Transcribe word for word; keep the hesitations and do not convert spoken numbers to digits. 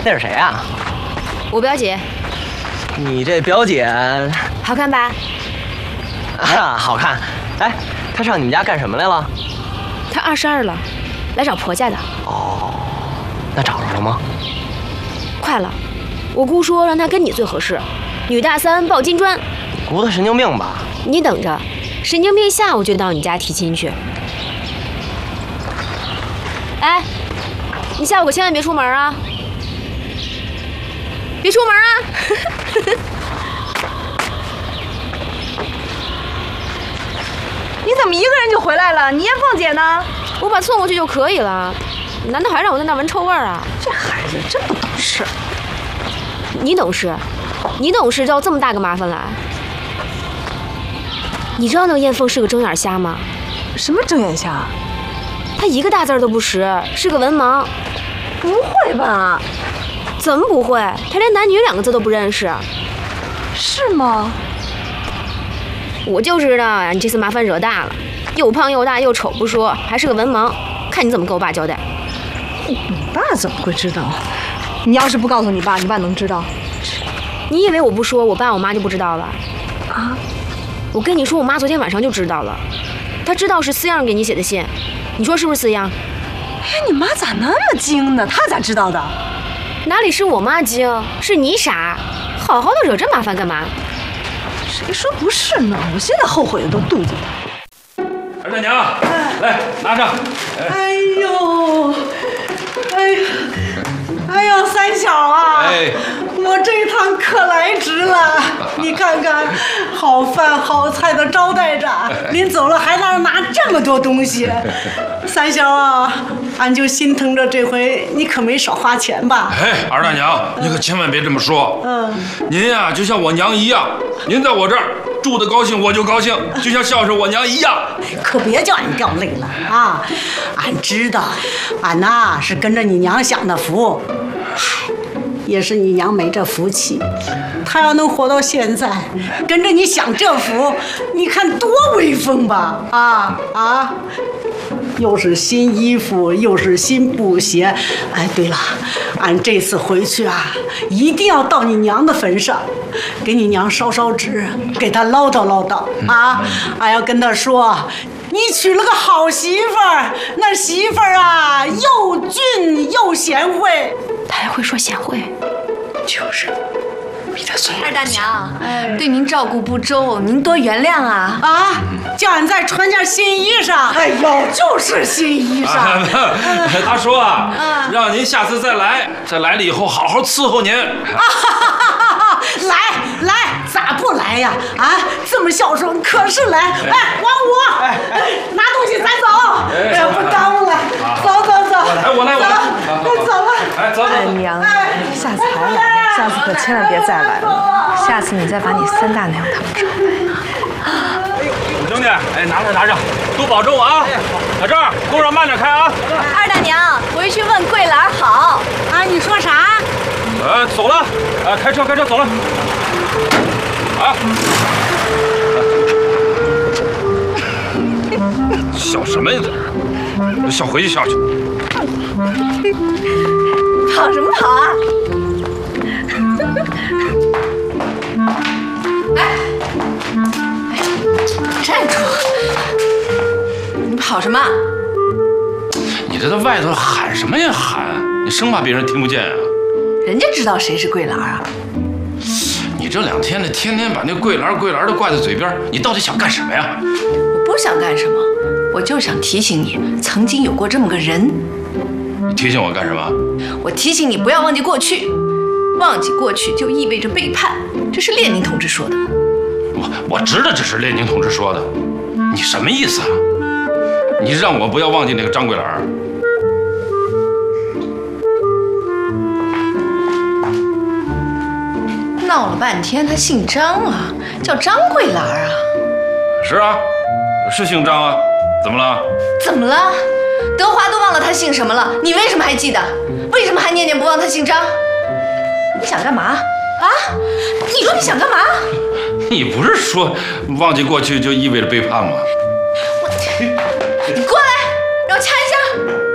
那是谁啊？ 我表姐。 你这表姐好看吧？ 啊，好看。哎，她上你们家干什么来了？ 她二十二了，来找婆家的。 哦，那找着了吗？ 快了，我姑说让她跟你最合适，女大三抱金砖。 你姑她神经病吧？ 你等着，神经病下午就到你家提亲去。哎，你下午可千万别出门啊！别出门啊！ 你怎么一个人就回来了？你燕凤姐呢？ 我把送过去就可以了，难道还让我在那闻臭味啊？ 这孩子真不懂事。 你懂事，你懂事招这么大个麻烦来。你知道那个燕凤是个睁眼瞎吗？ 什么睁眼瞎？ 她一个大字都不识，是个文盲。 不会吧？ 怎么不会？她连男女两个字都不认识。 是吗？ 我就知道呀，你这次麻烦惹大了，又胖又大又丑不说，还是个文盲，看你怎么给我爸交代。 你爸怎么会知道？你要是不告诉你爸，你爸能知道？ 你以为我不说，我爸我妈就不知道了？ 啊！ 我跟你说，我妈昨天晚上就知道了，她知道是思样给你写的信，你说是不是思样？ 哎，你妈咋那么精呢？她咋知道的？ 哪里是我妈精，是你傻，好好的惹这麻烦干嘛？ 谁说不是呢？我现在后悔的都肚子疼。 二大娘，来拿上。 哎呦，哎呀，哎呀，三小啊！ 哎， 我这一趟可来值了。你看看，好饭好菜的招待着，临走了还让人拿这么多东西。三小啊，俺就心疼着这回你可没少花钱吧？ 哎，二大娘，你可千万别这么说。嗯，您呀就像我娘一样，您在我这儿住的高兴我就高兴，就像孝顺我娘一样。 可别叫俺掉泪了啊！俺知道，俺呐是跟着你娘享的福，也是你娘没这福气。她要能活到现在，跟着你享这福，你看多威风吧！啊啊！又是新衣服，又是新布鞋。哎，对了，俺这次回去啊，一定要到你娘的坟上，给你娘烧烧纸，给她唠叨唠叨啊！俺要跟她说，你娶了个好媳妇儿，那媳妇儿啊，又俊又贤惠。 她还会说贤惠？ 就是。 二大娘，对您照顾不周，您多原谅啊！ 啊，叫俺再穿件新衣裳。哎呦，就是新衣裳。 啊、他说啊，啊让您下次再来，再来了以后好好伺候您。啊来来，咋不来呀？啊，这么孝顺，可是来。哎，王五，哎，拿东西咱走。哎呀，不耽误了，走走走。 哎，我来，我来。 走了。 哎，走走。 哎娘，下次还来。下次可千万别再来了，下次你再把你三大娘他们找来。 五兄弟，哎，拿着拿着，多保重啊！小郑，路上慢点开啊！ 二大娘，回去问桂兰好。 啊，你说啥？ 呃，走了，呃，开车开车走了。啊！笑什么呀？这笑回去笑去。 跑什么跑啊？哎，哎，站住！你跑什么？ 你这在外头喊什么呀喊？你生怕别人听不见啊？ 人家知道谁是桂兰啊。 你这两天的天天把那桂兰桂兰的挂在嘴边，你到底想干什么呀？ 我不想干什么，我就想提醒你，曾经有过这么个人。 你提醒我干什么？ 我提醒你不要忘记过去。忘记过去就意味着背叛，这是列宁同志说的。 我我知道这是列宁同志说的，你什么意思啊？你让我不要忘记那个张桂兰？ 闹了半天，他姓张啊，叫张桂兰啊。 是啊，是姓张啊，怎么了？ 怎么了？德华都忘了他姓什么了，你为什么还记得？为什么还念念不忘他姓张？你想干嘛啊？你说你想干嘛？ 你不是说忘记过去就意味着背叛吗？ 我，你过来，让我掐一下。